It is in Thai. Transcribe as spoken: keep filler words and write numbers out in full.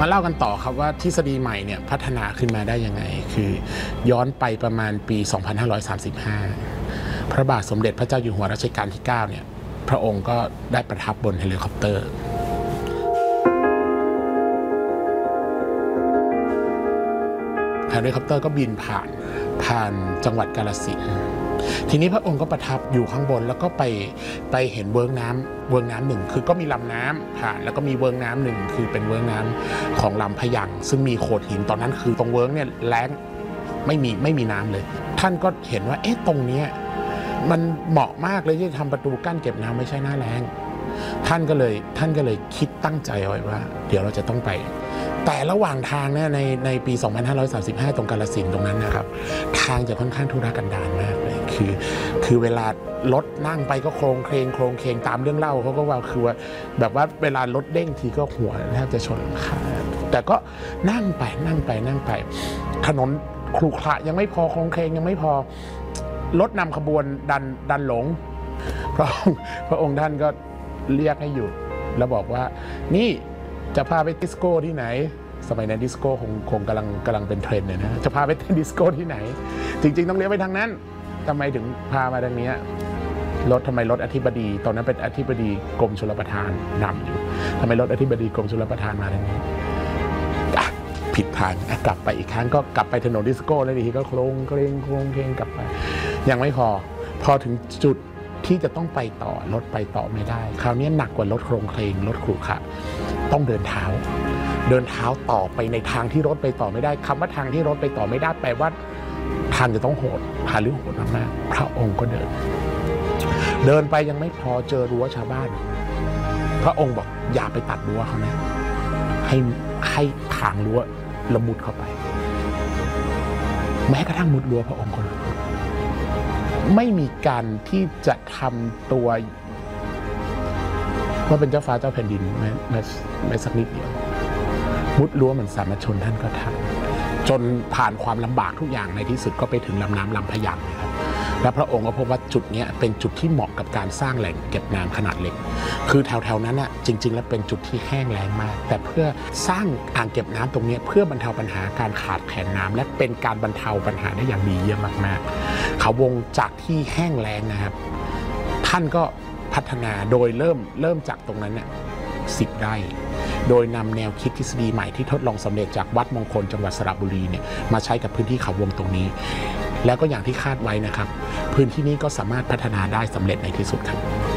มาเล่ากันต่อครับว่าทฤษฎีใหม่เนี่ยพัฒนาขึ้นมาได้ยังไงคือย้อนไปประมาณปี สองพันห้าร้อยสามสิบห้า พระบาทสมเด็จพระเจ้าอยู่หัวรัชกาลที่ เก้า เนี่ยพระองค์ก็ได้ประทับบนเฮลิคอปเตอร์เฮลิคอปเตอร์ก็บินผ่านผ่านจังหวัดกาฬสินธุ์ทีนี้พระองค์ก็ประทับอยู่ข้างบนแล้วก็ไปไปเห็นเวิ้งน้ำเวิ้งน้ำหนึ่งคือก็มีลำน้ำผ่านแล้วก็มีเวิ้งน้ำหนึ่งคือเป็นเวิ้งน้ำของลำพะยังซึ่งมีโขดหินตอนนั้นคือตรงเวิ้งเนี่ยแล้งไม่มีไม่มีน้ำเลยท่านก็เห็นว่าเอ๊ะตรงนี้มันเหมาะมากเลยที่จะทำประตูกั้นเก็บน้ำไม่ใช่หน้าแล้งท่านก็เลยท่านก็เลยคิดตั้งใจไว้ว่าเดี๋ยวเราจะต้องไปแต่ระหว่างทางเนี่ยในในปี สองพันห้าร้อยสามสิบห้า ตรงกาฬสินธุ์ตรงนั้นนะครับทางจะค่อนข้างทุรกันดารมากเลยคือคือเวลารถนั่งไปก็โครงเครงโครงเครงตามเรื่องเล่าเขาก็ว่าคือว่าแบบว่าเวลารถเด้งทีก็หัวแทบจะชนหลังคาแต่ก็นั่งไปนั่งไปนั่งไปถนนขรุขระยังไม่พอโครงเครงยังไม่พอรถนำขบวนดันดันหลงพระองค์พระองค์ท่านก็เรียกให้หยุดแล้วบอกว่านี่จะพาไปดิสโก้ที่ไหนสมัยนั้นดิสโก้คงคงกำลังกำลังเป็นเทรนด์เลยนะจะพาไปเต้นดิสโก้ที่ไหนจริงๆต้องเลี้ยวไปทางนั้นทำไมถึงพามาทางนี้รถทำไมรถอธิบดีตอนนั้นเป็นอธิบดีกรมชลประทานนำอยู่ทำไมรถอธิบดีกรมชลประทานมาทางนี้ผิดทางกลับไปอีกครั้งก็กลับไปถนนดิสโก้แล้วทีก็โครงเครงโครงเครงกลับไปยังไม่พอพอถึงจุดที่จะต้องไปต่อรถไปต่อไม่ได้คราวนี้หนักกว่ารถโครงเครงรถขรุขระต้องเดินเท้าเดินเท้าต่อไปในทางที่รถไปต่อไม่ได้คำว่าทางที่รถไปต่อไม่ได้แปลว่าทางจะต้องโหดหาเรื่องโหดมากๆพระองค์ก็เดินเดินไปยังไม่พอเจอรั้วชาวบ้านพระองค์บอกอย่าไปตัดรั้วเขานะให้ให้ทางรั้วละมุดเข้าไปแม้กระทั่งมุดรั้วพระองค์ก็ไม่มีการที่จะทำตัวว่าเป็นเจ้าฟ้าเจ้าแผ่นดินไม่ไม่ไม่สักนิดเดียวมุดรั้วเหมือนสามัญชนท่านก็ทำจนผ่านความลำบากทุกอย่างในที่สุดก็ไปถึงลำน้ำลำพะยังนะครับและพระองค์ก็พบว่าจุดนี้เป็นจุดที่เหมาะกับการสร้างแหล่งเก็บน้ำขนาดเล็กคือแถวๆนั้นน่ะจริงๆแล้วเป็นจุดที่แห้งแล้งมากแต่เพื่อสร้างอ่างเก็บน้ำตรงนี้เพื่อบรรเทาปัญหาการขาดแคลนน้ำและเป็นการบรรเทาปัญหาได้อย่างดีเยี่ยมมากๆเขาวงจากที่แห้งแล้งนะครับท่านก็พัฒนาโดยเริ่มเริ่มจากตรงนั้นเนี่ยสิบไร่โดยนำแนวคิดทฤษฎีใหม่ที่ทดลองสำเร็จจากวัดมงคลจังหวัดสระบุรีเนี่ยมาใช้กับพื้นที่เขาวงตรงนี้แล้วก็อย่างที่คาดไว้นะครับพื้นที่นี้ก็สามารถพัฒนาได้สำเร็จในที่สุดครับ